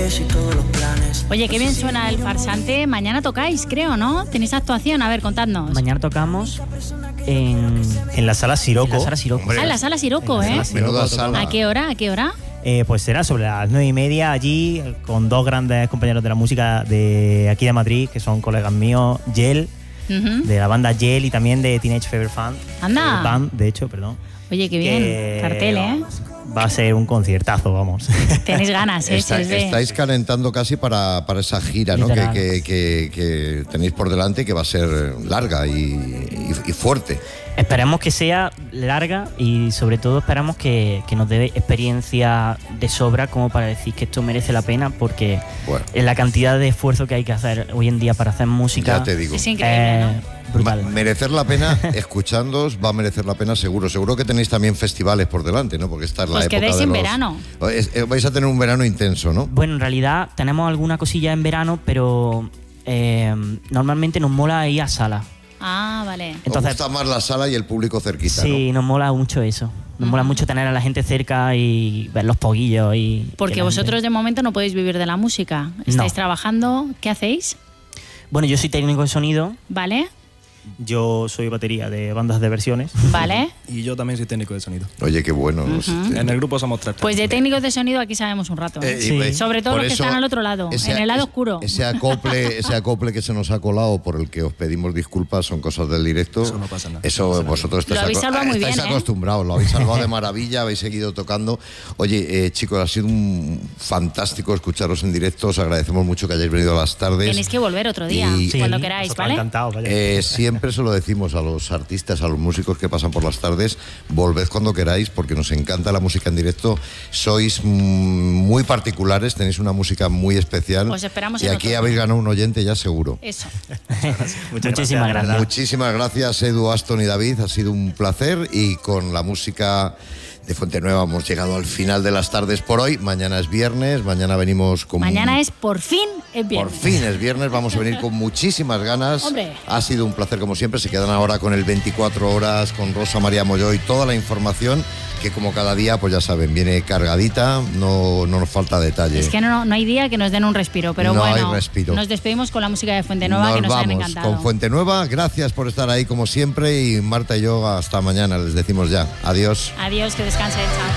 y todos los planes. Oye, qué bien suena el farsante. Mañana tocáis, creo, ¿no? ¿Tenéis actuación? A ver, contadnos. Mañana tocamos en la Sala Siroco. En la Sala Siroco. En la Sala Siroco, ¿eh? Menuda sala. ¿A qué hora? ¿A qué hora? Pues será sobre las 9:30 allí, con dos grandes compañeros de la música de aquí de Madrid, que son colegas míos, Yel, de la banda Yel, y también de Teenage Fever Anda. Band, de hecho, perdón. Oye, qué bien. Cartel, ¿eh? Va a ser un conciertazo, vamos. Tenéis ganas, ¿eh? Estáis calentando casi para esa gira, ¿no? Que tenéis por delante, que va a ser larga y fuerte. Esperemos que sea larga y sobre todo esperamos que nos dé experiencia de sobra como para decir que esto merece la pena, porque la cantidad de esfuerzo que hay que hacer hoy en día para hacer música, ya te digo, es increíble, ¿no? Brutal. Merecer la pena, escuchándoos, va a merecer la pena seguro. Seguro que tenéis también festivales por delante, ¿no? Porque esta es la época quedéis de en los... verano. Vais a tener un verano intenso, ¿no? Bueno, en realidad tenemos alguna cosilla en verano, pero normalmente nos mola ir a sala. Ah, vale. Entonces, ¿os gusta más la sala y el público cerquita? Sí, ¿no? Nos mola mucho eso. Nos mola mucho tener a la gente cerca y ver los poguillos. Porque vosotros de momento no podéis vivir de la música. Estáis trabajando. ¿Qué hacéis? Bueno, yo soy técnico de sonido. Vale. Yo soy batería de bandas de versiones. Vale. Y yo también soy técnico de sonido. Oye, qué bueno. En el grupo somos 3. Pues de técnicos de sonido aquí sabemos un rato. Sí. Sobre todo los que están al otro lado, en el lado oscuro. Ese acople que se nos ha colado, por el que os pedimos disculpas, son cosas del directo. Eso no pasa nada. Eso vosotros estáis acostumbrados, lo habéis salvado de maravilla, habéis seguido tocando. Oye, chicos, ha sido un fantástico escucharos en directo. Os agradecemos mucho que hayáis venido a las tardes. Tenéis que volver otro día, cuando queráis, ¿vale? Encantado, vaya. Siempre se lo decimos a los artistas, a los músicos que pasan por las tardes: volved cuando queráis, porque nos encanta la música en directo. Sois muy particulares, tenéis una música muy especial. Os esperamos y aquí habéis ganado un oyente ya seguro. Eso. Muchísimas gracias. Muchísimas gracias, Edu, Aston y David. Ha sido un placer, y con la música de Fuente Nueva hemos llegado al final de las tardes por hoy. Mañana es viernes, mañana venimos con... Mañana es por fin es viernes. Por fin es viernes, vamos a venir con muchísimas ganas. Hombre. Ha sido un placer como siempre. Se quedan ahora con el 24 horas, con Rosa María Molloy, toda la información que, como cada día, pues ya saben, viene cargadita, no nos falta detalle. Es que no hay día que nos den un respiro, pero no bueno, hay respiro. Nos despedimos con la música de Fuente Nueva, que nos han encantado. Con Fuente Nueva, gracias por estar ahí como siempre, y Marta y yo hasta mañana, les decimos ya. Adiós. Adiós, que descansen, chao.